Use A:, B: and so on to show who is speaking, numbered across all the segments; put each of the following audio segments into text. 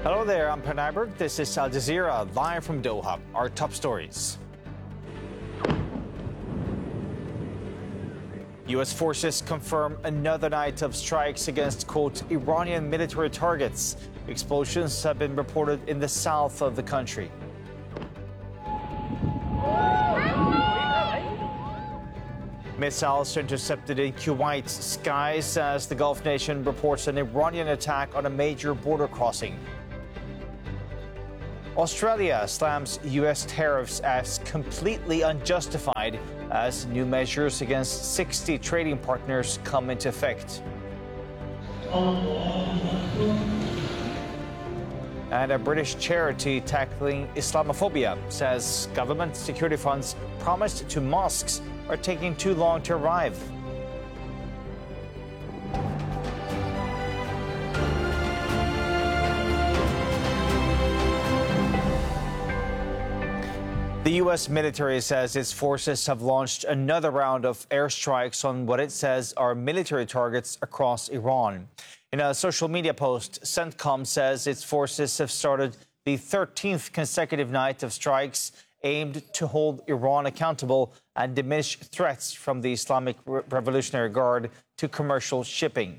A: Hello there, I'm Per Nyberg. This is Al Jazeera, live from Doha. Our top stories. U.S. forces confirm another night of strikes against, quote, Iranian military targets. Explosions have been reported in the south of the country. Missiles intercepted in Kuwait's skies as the Gulf nation reports an Iranian attack on a major border crossing. Australia slams U.S. tariffs as completely unjustified as new measures against 60 trading partners come into effect. And a British charity tackling Islamophobia says government security funds promised to mosques are taking too long to arrive. The U.S. military says its forces have launched another round of airstrikes on what it says are military targets across Iran. In a social media post, CENTCOM says its forces have started the 13th consecutive night of strikes aimed to hold Iran accountable and diminish threats from the Islamic Revolutionary Guard to commercial shipping.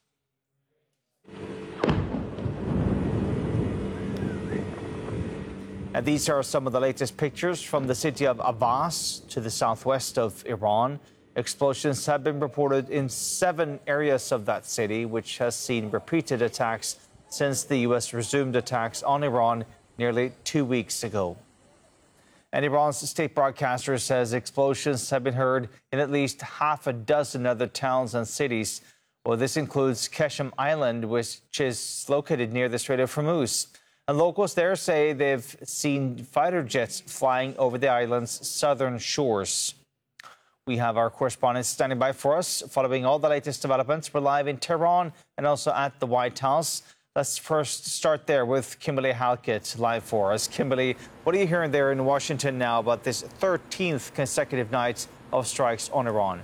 A: And these are some of the latest pictures from the city of Avaz to the southwest of Iran. Explosions have been reported in 7 areas of that city, which has seen repeated attacks since the U.S. resumed attacks on Iran nearly 2 weeks ago. And Iran's state broadcaster says explosions have been heard in at least half a dozen other towns and cities. Well, this includes Keshem Island, which is located near the Strait of Hormuz. And locals there say they've seen fighter jets flying over the island's southern shores. We have our correspondents standing by for us, following all the latest developments. We're live in Tehran and also at the White House. Let's first start there with Kimberly Halkett live for us. Kimberly, what are you hearing there in Washington now about this 13th consecutive night of strikes on Iran?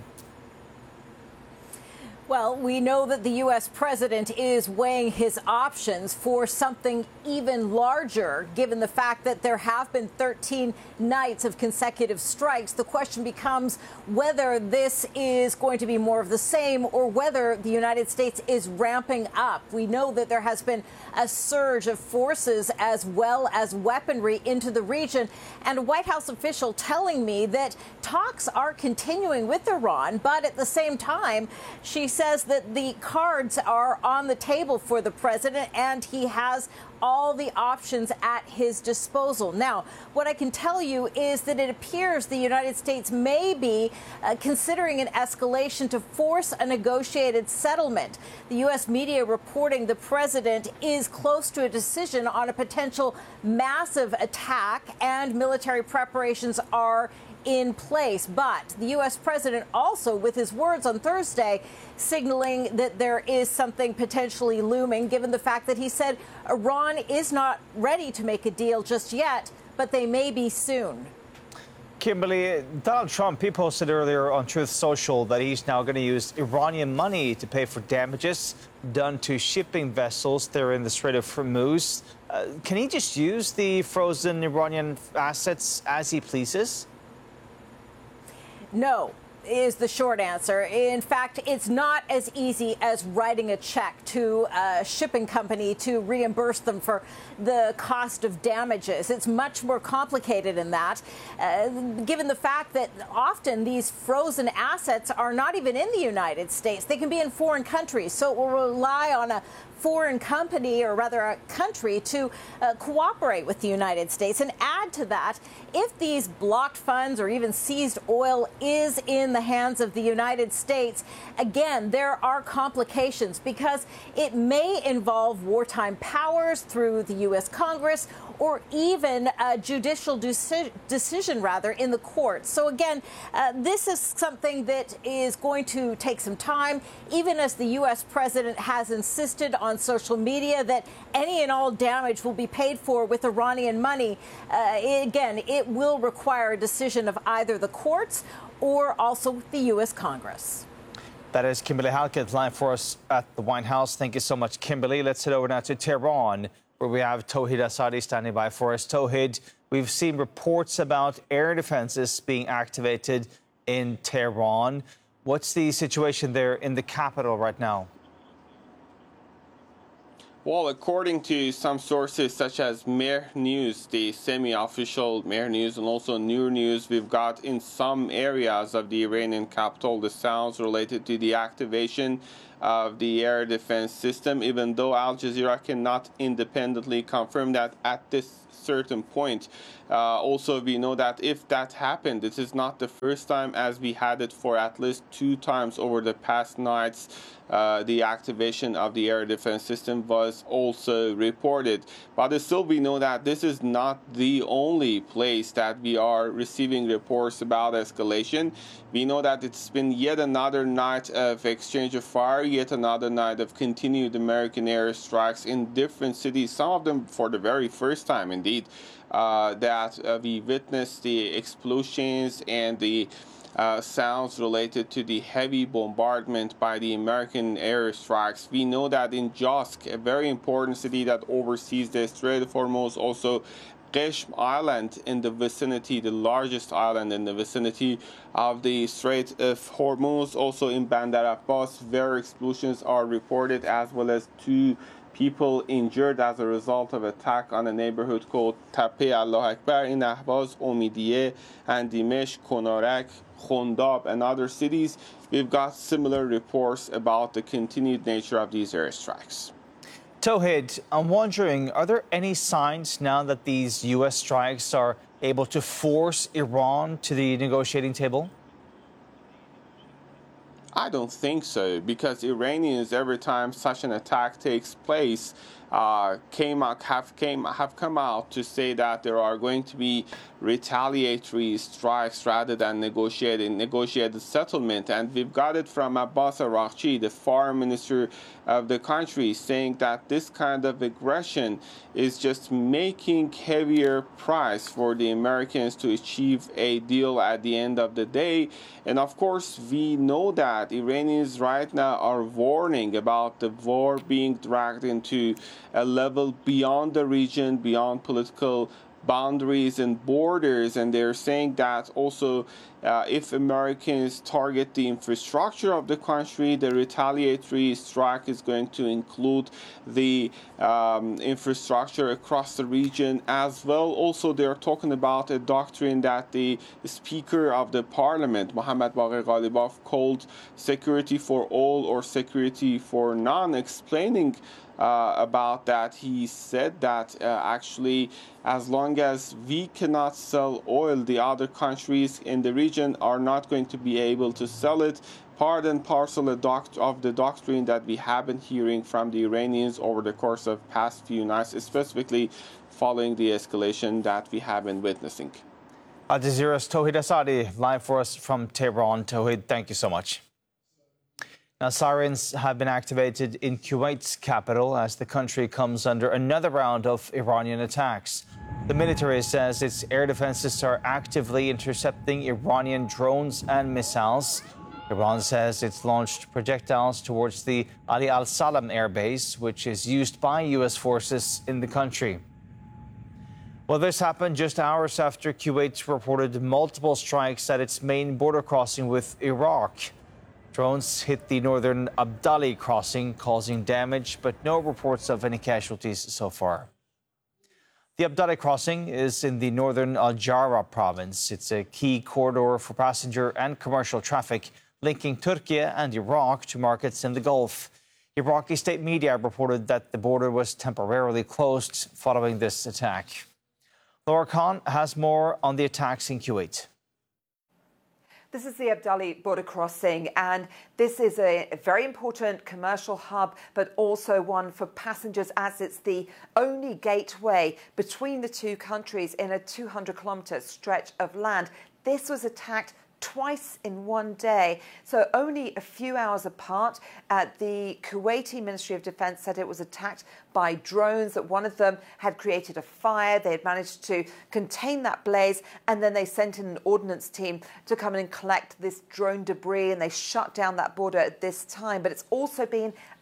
B: Well, we know that the U.S. president is weighing his options for something even larger, given the fact that there have been 13 nights of consecutive strikes. The question becomes whether this is going to be more of the same or whether the United States is ramping up. We know that there has been a surge of forces as well as weaponry into the region, and a White House official telling me that talks are continuing with Iran, but at the same time, she says that the cards are on the table for the president and he has all the options at his disposal. Now, what I can tell you is that it appears the United States may be considering an escalation to force a negotiated settlement. The U.S. media reporting the president is close to a decision on a potential massive attack and military preparations are in place. But the U.S. president also, with his words on Thursday, signaling that there is something potentially looming, given the fact that he said Iran is not ready to make a deal just yet, but they may be soon.
A: Kimberly, Donald Trump, he posted earlier on Truth Social that he's now going to use Iranian money to pay for damages done to shipping vessels there in the Strait of Hormuz. Can he just use the frozen Iranian assets as he pleases?
B: No, is the short answer. In fact, it's not as easy as writing a check to a shipping company to reimburse them for the cost of damages. It's much more complicated than that, given the fact that often these frozen assets are not even in the United States. They can be in foreign countries, so it will rely on a foreign company, or rather a country, to cooperate with the United States. And add to that, if these blocked funds or even seized oil is in the hands of the United States, again, there are complications because it may involve wartime powers through the U.S. Congress or even a judicial decision in the courts. So again, this is something that is going to take some time, even as the U.S. president has insisted on social media that any and all damage will be paid for with Iranian money. Again, it will require a decision of either the courts or also the U.S. Congress.
A: That is Kimberly Halkett live for us at the White House. Thank you so much, Kimberly. Let's head over now to Tehran, where we have Tauhid Asadi standing by for us. Tauhid, we've seen reports about air defenses being activated in Tehran. What's the situation there in the capital right now?
C: Well, according to some sources such as Mehr News, the semi-official Mehr News, and also Noor News, we've got in some areas of the Iranian capital the sounds related to the activation of the air defense system, even though Al Jazeera cannot independently confirm that at this certain point. Also, we know that if that happened, this is not the first time, as we had it for at least 2 times over the past nights. The activation of the air defense system was also reported. But still, we know that this is not the only place that we are receiving reports about escalation. We know that it's been yet another night of exchange of fire, yet another night of continued American airstrikes in different cities, some of them for the very first time, indeed, that we witnessed the explosions and the sounds related to the heavy bombardment by the American airstrikes. We know that in Josk, a very important city that oversees the Strait of Hormuz, also Qeshm Island in the vicinity, the largest island in the vicinity of the Strait of Hormuz, also in Bandar Abbas, where explosions are reported, as well as 2 people injured as a result of attack on a neighborhood called Tape Allah Akbar in Ahvaz, Omidiye, and Dimeshq, Konarak, Khondab, and other cities. We've got similar reports about the continued nature of these airstrikes.
A: Tauhid, I'm wondering, are there any signs now that these U.S. strikes are able to force Iran to the negotiating table?
C: I don't think so, because Iranians, every time such an attack takes place, have come out to say that there are going to be retaliatory strikes rather than negotiated settlement. And we've got it from Abbas Araghchi, the foreign minister of the country, saying that this kind of aggression is just making heavier price for the Americans to achieve a deal at the end of the day. And of course, we know that Iranians right now are warning about the war being dragged into a level beyond the region, beyond political boundaries and borders, and they're saying that also if Americans target the infrastructure of the country, the retaliatory strike is going to include the infrastructure across the region as well. Also, they're talking about a doctrine that the Speaker of the Parliament, Mohammad Bagher Ghalibaf, called security for all or security for none, explaining about that. He said that actually, as long as we cannot sell oil, the other countries in the region are not going to be able to sell it. Part and parcel of the doctrine that we have been hearing from the Iranians over the course of past few nights, specifically following the escalation that we have been witnessing.
A: Al Jazeera's Tauhid Asadi live for us from Tehran. Tauhid, thank you so much. Now, sirens have been activated in Kuwait's capital as the country comes under another round of Iranian attacks. The military says its air defenses are actively intercepting Iranian drones and missiles. Iran says it's launched projectiles towards the Ali al-Salam air base, which is used by U.S. forces in the country. Well, this happened just hours after Kuwait reported multiple strikes at its main border crossing with Iraq. Drones hit the northern Abdali crossing, causing damage, but no reports of any casualties so far. The Abdali crossing is in the northern Al-Jara province. It's a key corridor for passenger and commercial traffic, linking Turkey and Iraq to markets in the Gulf. Iraqi state media reported that the border was temporarily closed following this attack. Laura Khan has more on the attacks in Kuwait.
D: This is the Abdali border crossing, and this is a very important commercial hub, but also one for passengers, as it's the only gateway between the two countries in a 200-kilometre stretch of land. This was attacked twice in one day, so only a few hours apart. The Kuwaiti Ministry of Defense said it was attacked by drones, that one of them had created a fire. They had managed to contain that blaze, and then they sent in an ordnance team to come in and collect this drone debris, and they shut down that border at this time. But it's also been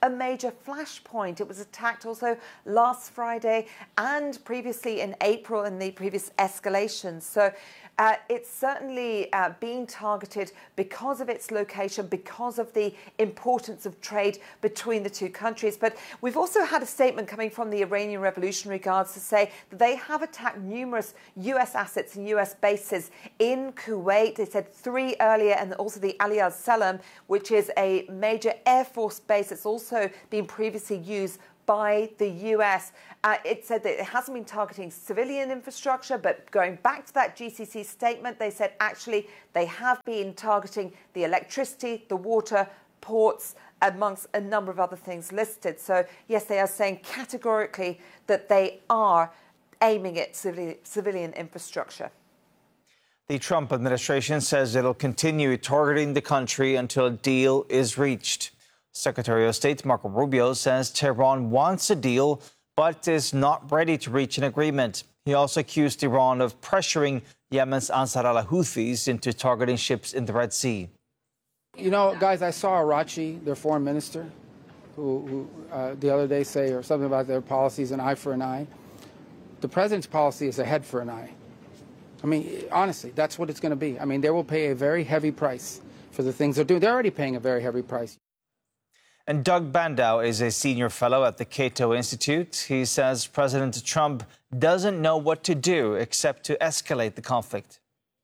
D: a major flashpoint. It was attacked also last Friday and previously in April in the previous escalations. So it's certainly being targeted because of its location, because of the importance of trade between the two countries. But we've also had a statement coming from the Iranian Revolutionary Guards to say that they have attacked numerous U.S. assets and U.S. bases in Kuwait. They said 3 earlier, and also the Ali al-Salam, which is a major Air Force base that's also been previously used by the US. It said that it hasn't been targeting civilian infrastructure, but going back to that GCC statement, they said actually they have been targeting the electricity, the water, ports, amongst a number of other things listed. So yes, they are saying categorically that they are aiming at civilian infrastructure.
A: The Trump administration says it'll continue targeting the country until a deal is reached. Secretary of State Marco Rubio says Tehran wants a deal, but is not ready to reach an agreement. He also accused Iran of pressuring Yemen's Ansar al-Houthis into targeting ships in the Red Sea.
E: You know, guys, I saw Arachi, their foreign minister, who the other day say or something about their policies, an eye for an eye. The president's policy is a head for an eye. I mean, honestly, that's what it's going to be. I mean, they will pay a very heavy price for the things they're doing. They're already paying a very heavy price.
A: And Doug Bandow is a senior fellow at the Cato Institute. He says President Trump doesn't know what to do except to escalate the conflict.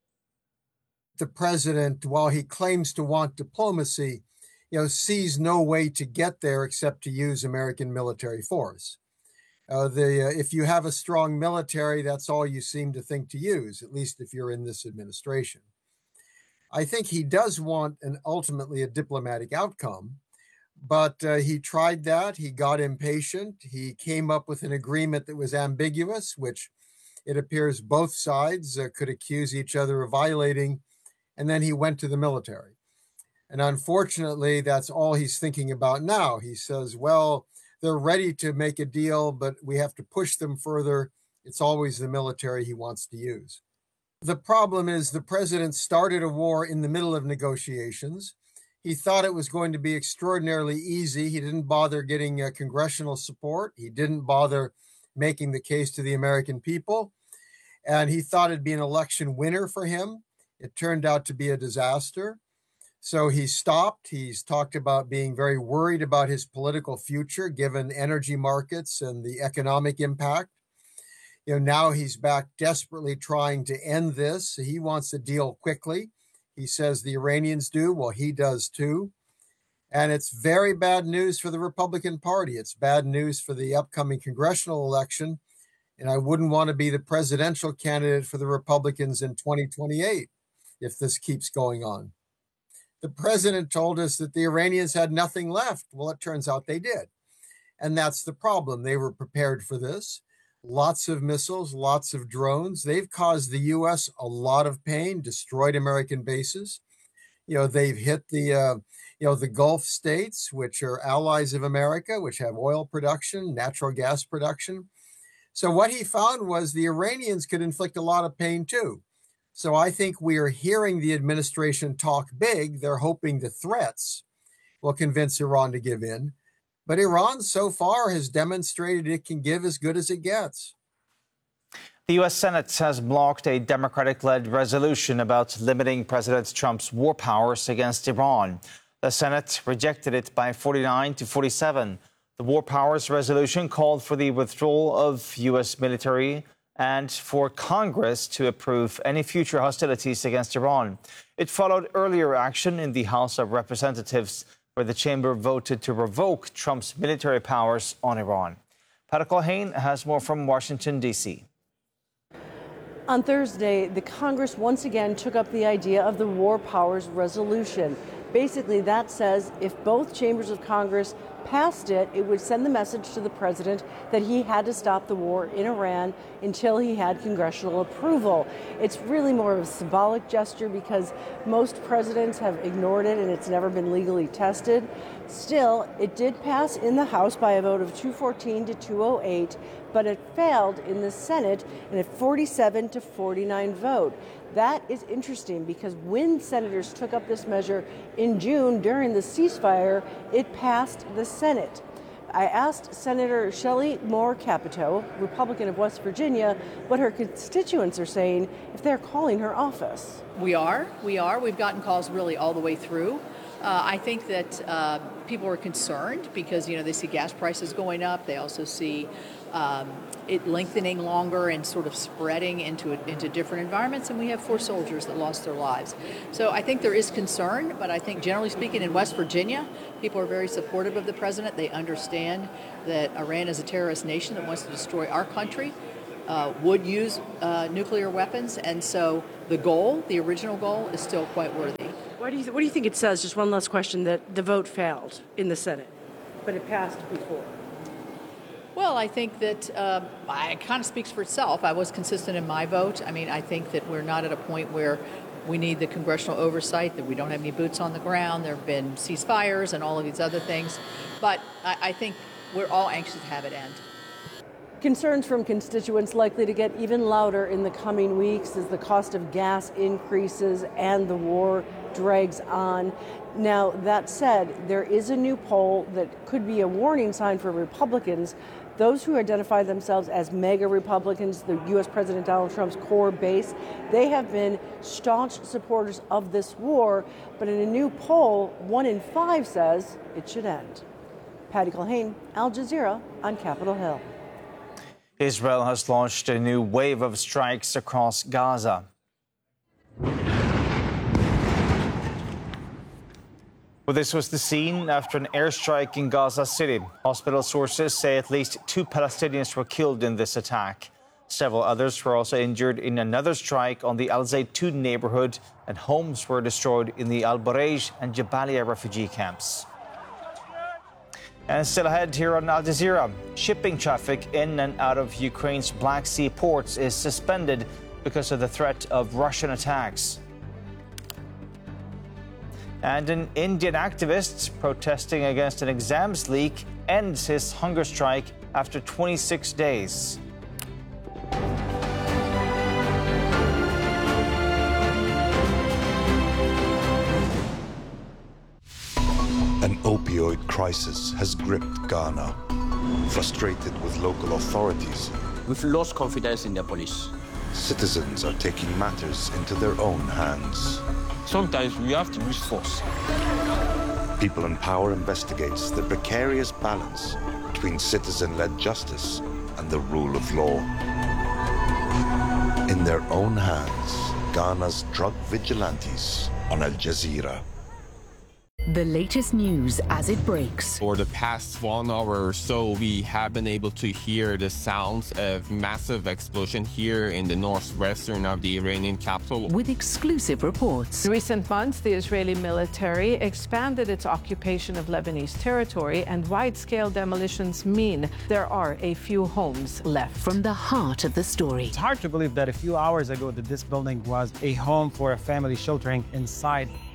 F: The president, while he claims to want diplomacy, sees no way to get there except to use American military force. If you have a strong military, that's all you seem to think to use, at least if you're in this administration. I think he does want ultimately a diplomatic outcome. But he tried that. He got impatient. He came up with an agreement that was ambiguous, which it appears both sides could accuse each other of violating. And then he went to the military. And unfortunately, that's all he's thinking about now. He says, well, they're ready to make a deal, but we have to push them further. It's always the military he wants to use. The problem is the president started a war in the middle of negotiations. He thought it was going to be extraordinarily easy. He didn't bother getting congressional support. He didn't bother making the case to the American people. And he thought it'd be an election winner for him. It turned out to be a disaster. So he stopped. He's talked about being very worried about his political future, given energy markets and the economic impact. Now he's back desperately trying to end this. He wants a deal quickly. He says the Iranians do. Well, he does too. And it's very bad news for the Republican Party. It's bad news for the upcoming congressional election. And I wouldn't want to be the presidential candidate for the Republicans in 2028 if this keeps going on. The president told us that the Iranians had nothing left. Well, it turns out they did. And that's the problem. They were prepared for this. Lots of missiles, lots of drones. They've caused the U.S. a lot of pain, destroyed American bases. They've hit the Gulf states, which are allies of America, which have oil production, natural gas production. So what he found was the Iranians could inflict a lot of pain too. So I think we are hearing the administration talk big. They're hoping the threats will convince Iran to give in. But Iran so far has demonstrated it can give as good as it gets.
A: The U.S. Senate has blocked a Democratic-led resolution about limiting President Trump's war powers against Iran. The Senate rejected it by 49 to 47. The war powers resolution called for the withdrawal of U.S. military and for Congress to approve any future hostilities against Iran. It followed earlier action in the House of Representatives, where the chamber voted to revoke Trump's military powers on Iran. Pat Culhane has more from Washington, D.C.
G: On Thursday, the Congress once again took up the idea of the War Powers Resolution. Basically, that says if both chambers of Congress passed it, it would send the message to the president that he had to stop the war in Iran until he had congressional approval. It's really more of a symbolic gesture because most presidents have ignored it and it's never been legally tested. Still, it did pass in the House by a vote of 214 to 208, but it failed in the Senate in a 47 to 49 vote. That is interesting because when senators took up this measure in June during the ceasefire, it passed the Senate. I asked Senator Shelley Moore Capito, Republican of West Virginia, what her constituents are saying if they're calling her office.
H: We are. We've gotten calls really all the way through. I think that people are concerned because, they see gas prices going up. They also see it lengthening longer and sort of spreading into different environments. And we have 4 soldiers that lost their lives. So I think there is concern, but I think generally speaking in West Virginia, people are very supportive of the president. They understand that Iran is a terrorist nation that wants to destroy our country, would use nuclear weapons. And so the original goal is still quite worthy.
G: What do you think it says, just one last question, that the vote failed in the Senate, but it passed before?
H: Well, I think that it kind of speaks for itself. I was consistent in my vote. I mean, I think that we're not at a point where we need the congressional oversight, that we don't have any boots on the ground. There have been ceasefires and all of these other things. But I think we're all anxious to have it end.
G: Concerns from constituents likely to get even louder in the coming weeks as the cost of gas increases and the war drags on. Now, that said, there is a new poll that could be a warning sign for Republicans. Those who identify themselves as MAGA Republicans, the U.S. President Donald Trump's core base, they have been staunch supporters of this war. But in a new poll, 1 in 5 says it should end. Patty Culhane, Al Jazeera on Capitol Hill.
A: Israel has launched a new wave of strikes across Gaza. Well, this was the scene after an airstrike in Gaza City. Hospital sources say at least 2 Palestinians were killed in this attack. Several others were also injured in another strike on the Al Zaytun neighborhood, and homes were destroyed in the Al Bureij and Jabalia refugee camps. And still ahead here on Al Jazeera, shipping traffic in and out of Ukraine's Black Sea ports is suspended because of the threat of Russian attacks. And an Indian activist protesting against an exams leak ends his hunger strike after 26 days.
I: An opioid crisis has gripped Ghana. Frustrated with local authorities,
J: we've lost confidence in the police.
I: Citizens are taking matters into their own hands.
J: Sometimes we have to use force.
I: People in Power investigates the precarious balance between citizen-led justice and the rule of law. In their own hands, Ghana's drug vigilantes on Al Jazeera.
K: The latest news as it breaks.
L: For the past 1 hour or so, we have been able to hear the sounds of massive explosion here in the northwestern of the Iranian capital.
K: With exclusive reports.
M: In recent months, the Israeli military expanded its occupation of Lebanese territory, and wide-scale demolitions mean there are a few homes left.
K: From the heart of the story.
N: It's hard to believe that a few hours ago that this building was a home for a family sheltering inside